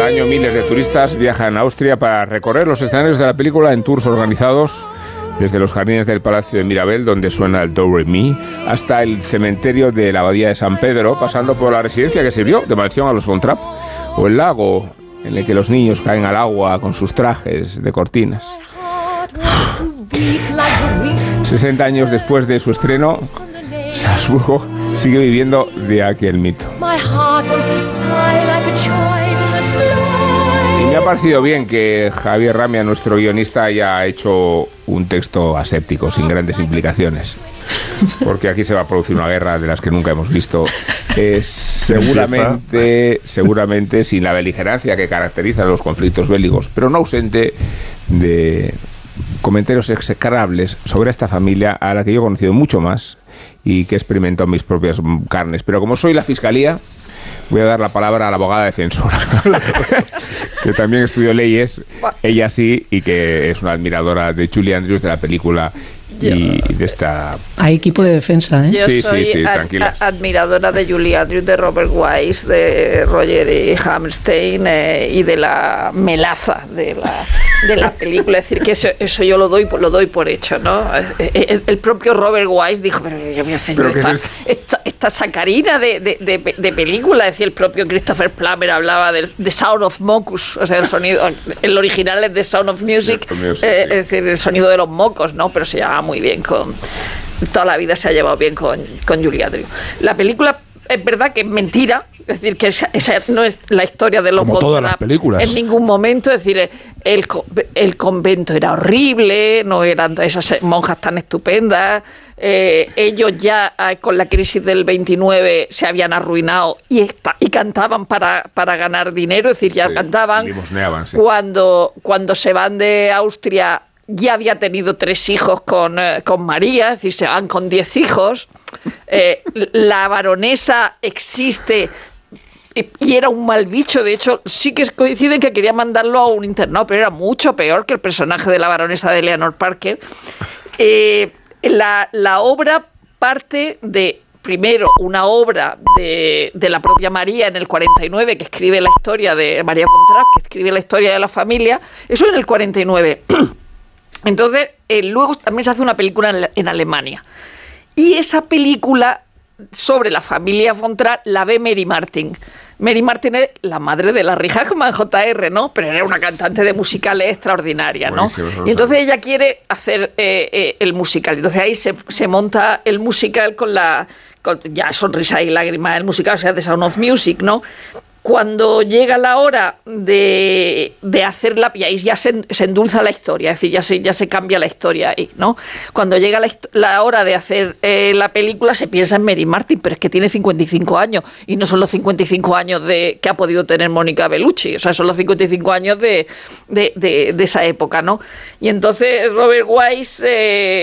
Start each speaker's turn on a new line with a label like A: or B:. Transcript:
A: Cada año miles de turistas viajan a Austria para recorrer los escenarios de la película en tours organizados desde los jardines del Palacio de Mirabel, donde suena el Do Re Mi, hasta el cementerio de la Abadía de San Pedro, pasando por la residencia que sirvió de mansión a los Von Trapp, o el lago en el que los niños caen al agua con sus trajes de cortinas. 60 años después de su estreno, Salzburgo sigue viviendo de aquel mito. Y me ha parecido bien que Javier Ramia, nuestro guionista, haya hecho un texto aséptico, sin grandes implicaciones. Porque aquí se va a producir una guerra de las que nunca hemos visto. Seguramente sin la beligerancia que caracteriza los conflictos bélicos, pero no ausente de comentarios execrables sobre esta familia a la que yo he conocido mucho más y que he experimentado en mis propias carnes. Pero como soy la Fiscalía, voy a dar la palabra a la abogada defensora, que también estudió leyes, ella sí, y que es una admiradora de Julie Andrews, de la película y de esta...
B: Hay equipo de defensa, ¿eh?
C: Yo soy admiradora de Julie Andrews, de Robert Wise, de Roger E. Hammerstein y de la melaza de la película. Es decir, que eso yo lo doy por hecho, ¿no? El propio Robert Wise dijo, pero yo voy a hacer esta sacarina de película. Es decir, el propio Christopher Plummer hablaba del The Sound of Mocus, o sea, el sonido, el original es The Sound of Music, es decir, el sonido de los mocos, ¿no? Pero se llama muy bien toda la vida se ha llevado bien con Julie Andrews. La película es verdad que es mentira, es decir, que esa no es la historia de los
D: como todas las películas.
C: En ningún momento, es decir, el convento era horrible, no eran esas monjas tan estupendas, ellos ya con la crisis del 29 se habían arruinado y cantaban para ganar dinero, es decir, ya cantaban.
A: Sí.
C: Cuando se van de Austria ya había tenido 3 hijos con María, es decir, se van con 10 hijos. La baronesa existe y era un mal bicho. De hecho, sí que coinciden que quería mandarlo a un internado, pero era mucho peor que el personaje de la baronesa de Eleanor Parker. La obra parte de, primero, una obra de la propia María en el 49, que escribe la historia de María von Trapp, que escribe la historia de la familia. Eso en el 49. Entonces, luego también se hace una película en Alemania. Y esa película sobre la familia von Trapp la ve Mary Martin. Mary Martin es la madre de Larry Hagman, Jr., ¿no? Pero era una cantante de musicales extraordinaria, ¿no? Y entonces ella quiere hacer el musical. Entonces ahí se monta el musical con ya sonrisa y lágrimas, el musical, o sea, The Sound of Music, ¿no? Cuando llega la hora de hacerla, y ahí ya se endulza la historia, es decir, ya se cambia la historia ahí, ¿no? Cuando llega la hora de hacer la película, se piensa en Mary Martin, pero es que tiene 55 años, y no son los 55 años que ha podido tener Mónica Bellucci, o sea, son los 55 años de esa época, ¿no? Y entonces Robert Wise